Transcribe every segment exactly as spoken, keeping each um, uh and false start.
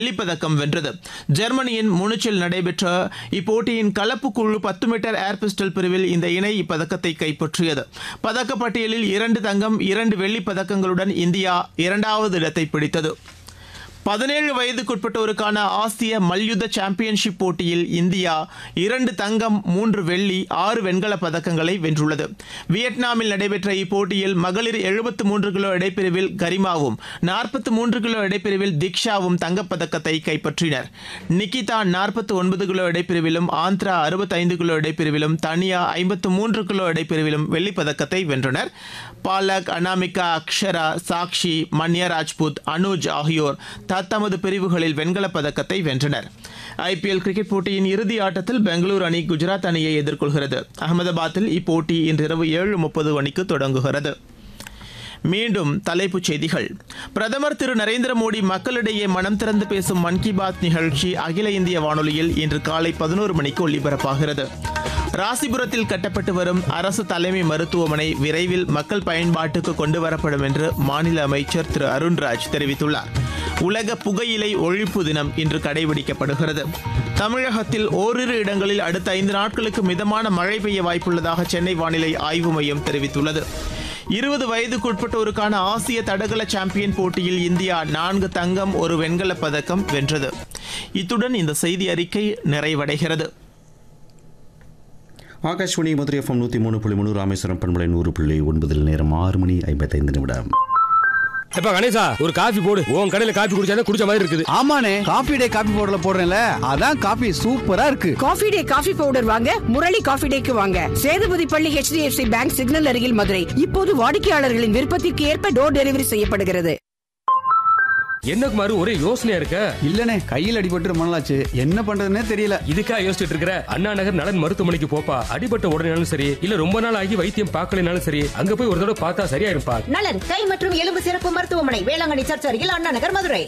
வெள்ளிப்பதக்கம் வென்றது. ஜெர்மனியின் முனிச்சில் நடைபெற்ற இப்போட்டியின் கலப்பு குழு பத்து மீட்டர் ஏர் பிஸ்டல் பிரிவில் இந்த இணை இப்பதக்கத்தை கைப்பற்றியது. பதக்கப்பட்டியலில் இரண்டு தங்கம் இரண்டு வெள்ளிப் பதக்கங்களுடன் இந்தியா இரண்டாவது இடத்தை பிடித்தது. பதினேழு வயதுக்குட்பட்டோருக்கான ஆசிய மல்யுத்த சாம்பியன்ஷிப் போட்டியில் இந்தியா இரண்டு தங்கம் மூன்று வெள்ளி ஆறு வெண்கலப் பதக்கங்களை வென்றுள்ளது. வியட்நாமில் நடைபெற்ற இப்போட்டியில் மகளிர் எழுபத்து மூன்று கிலோ எடைப்பிரிவில் கரிமாவும் நாற்பத்தி மூன்று கிலோ எடைப்பிரிவில் திக்ஷாவும் தங்கப்பதக்கத்தை கைப்பற்றினர். நிகிதா நாற்பத்தி ஒன்பது கிலோ எடைப்பிரிவிலும் ஆந்திரா அறுபத்தைந்து கிலோ எடைப்பிரிவிலும் தனியா ஐம்பத்து மூன்று கிலோ எடைப்பிரிவிலும் வெள்ளிப்பதக்கத்தை வென்றனர். பாலக், அனாமிகா, அக்ஷரா, சாக்ஷி, மன்யா ராஜ்புத், அனுஜ் ஆகியோர் தத்தமது பிரிவுகளில் வெண்கலப் பதக்கத்தை வென்றனர். ஐபிஎல் கிரிக்கெட் போட்டியின் இறுதி ஆட்டத்தில் பெங்களூரு அணி குஜராத் அணியை எதிர்கொள்கிறது. அகமதாபாத்தில் இப்போட்டி இன்றிரவு ஏழு முப்பது மணிக்கு தொடங்குகிறது. மீண்டும் தலைப்புச் செய்திகள். பிரதமர் திரு நரேந்திர மோடி மக்களிடையே மனம் திறந்து பேசும் மன் கி பாத் நிகழ்ச்சி அகில இந்திய வானொலியில் இன்று காலை பதினோரு மணிக்கு ஒலிபரப்பாகிறது. ராசிபுரத்தில் கட்டப்பட்டு வரும் அரசு தலைமை மருத்துவமனை விரைவில் மக்கள் பயன்பாட்டுக்கு கொண்டுவரப்படும் என்று மாநில அமைச்சர் திரு அருண்ராஜ் தெரிவித்துள்ளார். உலக புகையிலை ஒழிப்பு தினம் இன்று கடைபிடிக்கப்படுகிறது. தமிழகத்தில் ஓரிரு இடங்களில் அடுத்த ஐந்து நாட்களுக்கு மிதமான மழை பெய்ய வாய்ப்புள்ளதாக சென்னை வானிலை ஆய்வு மையம் தெரிவித்துள்ளது. இருபது வயதுக்குட்பட்டோருக்கான ஆசிய தடகள சாம்பியன் போட்டியில் இந்தியா நான்கு தங்கம் ஒரு வெண்கலப் பதக்கம் வென்றது. இத்துடன் இந்த செய்தி அறிக்கை நிறைவடைகிறது. ஆகாஷ்வாணி மதுரை எஃப்எம் நூற்றி மூணு புள்ளி மூணு ராமேஸ்வரம் பண்பலை நூறு புள்ளி ஒன்பதில் நேரம் ஆறு மணி ஐம்பத்தைந்து நிமிடம். எப்ப கணேசா ஒரு காஃபி போடு. உன் கடையில காஃபி குடிச்சா குடிச்ச மாதிரி இருக்குது. ஆமாண்ணே, காபி டே காபி பவுடர்ல போடுறேன்ல, அதான் காபி சூப்பரா இருக்கு. காஃபி டே காஃபி பவுடர் வாங்க முரளி காஃபி டேக்கு வாங்க. சேதுபதி பள்ளி H D F C bank signal அருகில் மதுரை. இப்போது வாடிக்கையாளர்களின் விருப்பத்திற்கு ஏற்ப டோர் டெலிவரி செய்யப்படுகிறது. என்ன குமாரு ஒரே யோசனையா இருக்க? இல்லனே, கையில் அடிபட்டு ரொம்ப நாளாச்சு, என்ன பண்றதுன்னே தெரியல. இதுக்கா யோசிச்சுட்டு இருக்கிற? அண்ணா நகர் நலன் மருத்துவமனைக்கு போப்பா. அடிபட்ட உடனேனாலும் சரி, இல்ல ரொம்ப நாள் ஆகி வைத்தியம் பார்க்கலனாலும் சரி, அங்க போய் ஒரு தடவை பார்த்தா சரியா இருப்பா. நலன் கை மற்றும் எலும்பு சிறப்பு மருத்துவமனை, வேளாங்கண்ணி சர்ச் அருகில், Anna Nagar, Madurai.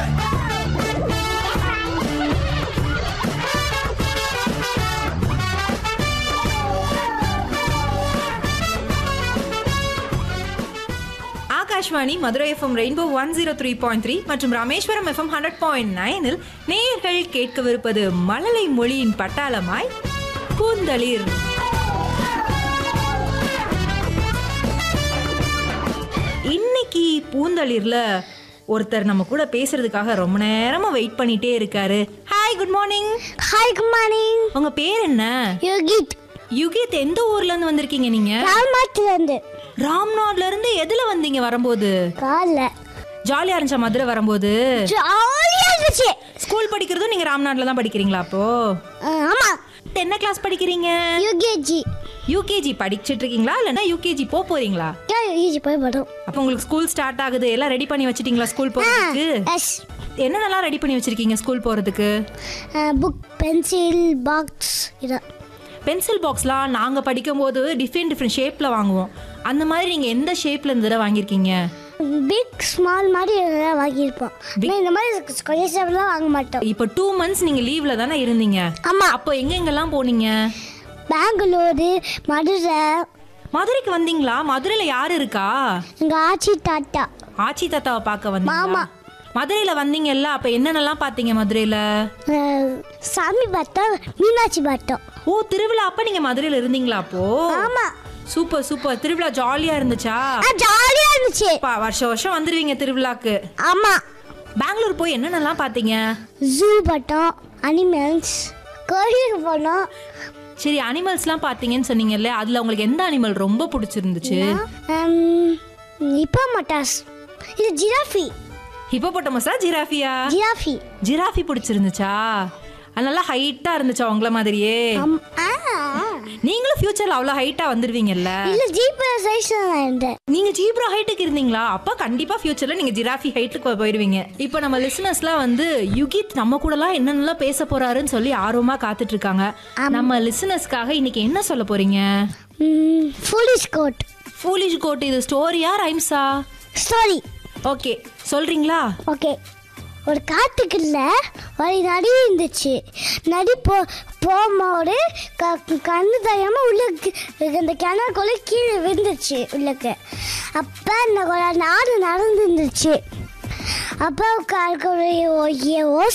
Akashvani Madurai FM rainbow one zero three point three மற்றும் ராமேஸ்வரம் எஃப்எம் ஹண்ட்ரட் பாயிண்ட் நைனில் நேயர்கள் கேட்கவிருப்பது மழலை மொழியின் பட்டாளமாய் பூந்தளிர். இன்னைக்கு பூந்தளிர்ல ஒருத்தர் நம்ம கூட பேசுறதுக்காக ரொம்ப நேரமா வெயிட் பண்ணிட்டே இருக்காரு. Hi, good morning. Hi, good morning. உங்க பேர் என்ன? யுகித். யுகித், எந்த ஊர்ல இருந்து வந்திருக்கீங்க நீங்க? ராம்நாட்ல இருந்து. ராம்நாட்ல இருந்து எதுல வந்தீங்க வரும்போது? கார்ல. ஜாலியா இருந்துச்சா மதுரை வரும்போது? ஜாலியா இருந்துச்சு. ஸ்கூல் படிக்கிறதும் நீங்க ராம்நாட்ல தான் படிக்கிறீங்களா அப்போ? ஆமா. என்ன கிளாஸ் படிக்கிறீங்க? யுகேஜி. யூகேஜி படிச்சிட்டு இருக்கீங்களா இல்லனா யூகேஜி போக போறீங்களா? யுகேஜி போய் போறோம். அப்ப உங்களுக்கு ஸ்கூல் ஸ்டார்ட் ஆகுது. எல்லாம் ரெடி பண்ணி வச்சிட்டீங்களா ஸ்கூல் போறதுக்கு? எஸ். என்னென்னலாம் ரெடி பண்ணி வச்சிருக்கீங்க ஸ்கூல் போறதுக்கு? Book, pencil, box. இத பென்சில் பாக்ஸ்லாம் நாங்க படிக்கும்போது டிஃப்ரெண்ட் டிஃப்ரெண்ட் ஷேப்ல வாங்குவோம். அந்த மாதிரி நீங்க எந்த ஷேப்ல இந்த தடவை வாங்கியிருக்கீங்க? பிக் ஸ்மால் மாதிரி வாங்கியிருப்போம். இந்த மாதிரி ஸ்கொயர் ஷேப்லாம் வாங்க மாட்டோம். இப்போ டூ மந்த்ஸ் நீங்க லீவ்ல தானே இருந்தீங்க? ஆமா. அப்போ எங்க எங்கெல்லாம் போனீங்க? பெங்களூரு, மதுரை. மதுரைக்கு வந்தீங்களா? மதுரையில யாரு இருக்கா? எங்க ஆச்சி தாத்தா. ஆச்சி தாத்தாவை பார்க்க வந்தீங்களா? ஆமா. மதுரையில வந்தீங்கல்ல, அப்ப என்னென்னலாம் பாத்தீங்க மதுரையில? சாமி பார்த்தோம், மீனாட்சி பார்த்தோம். ஓ, திருவிழா அப்ப நீங்க மதுரையில இருந்தீங்களா அப்போ? ஆமா. Super super. திருவிழா ஜாலியா இருந்துச்சா? ஜாலியா இருந்துச்சு. வருஷம் வருஷம் வந்துருவீங்க திருவிழாக்கு? ஆமா. பெங்களூர் போய் என்னென்னலாம் பாத்தீங்க? ஜூ பார்த்தோம், அனிமல்ஸ், கோயிலுக்கு போனோம். சரி, அனிமல்ஸ்லாம் பாத்தீங்கன்னு சொன்னீங்கல்ல, அதுல உங்களுக்கு எந்த அனிமல் ரொம்ப பிடிச்சிருந்துச்சு? ஹிப்போபொட்டமஸ். இது ஜிராஃபி. ஹிப்போபொட்டமஸா ஜிராஃபியா? ஜிராஃபி. ஜிராஃபி பிடிச்சிருந்துச்சா? அது நல்லா ஹைட்டா இருந்துச்சா உங்கள மாதிரியே? நீங்களும் ஃபியூச்சர்ல அவ்வளவு ஹைட்டா வந்துருவீங்கல்ல? இல்ல, ஜீப்ரா சைஸ்ல நான் இருந்தேன். நீங்க ஜீப்ரா ஹைட்டுக்கு இருந்தீங்களா? அப்ப கண்டிப்பா ஃபியூச்சர்ல நீங்க ஜிராஃபி ஹைட்டுக்கு போயிடுவீங்க. இப்போ நம்ம லிசனர்ஸ்லாம் வந்து யுகித் நம்ம கூடலாம் என்னென்னலாம் பேச போறாருன்னு சொல்லி ஆர்வமா காத்துட்டு இருக்காங்க. நம்ம லிசனர்ஸ்க்காக இன்னைக்கு என்ன சொல்ல போறீங்க? Foolish code. ஃபூலிஷ் கோட் இது ஸ்டோரியா ரைம்ஸா? ஸ்டோரி. ஓகே, சொல்றீங்களா? ஓகே. ஒரு காட்டுக்குள்ள ஒரு நரி இருந்துச்சு. நரி போ போகும்போது க கண்ணு தெரியாம உள்ள இந்த கிணறுக்குள்ள கீழே விழுந்துச்சு உள்ளக்கு. அப்போ இந்த நாடு நடந்துருந்துச்சு. அப்பா காருக்கு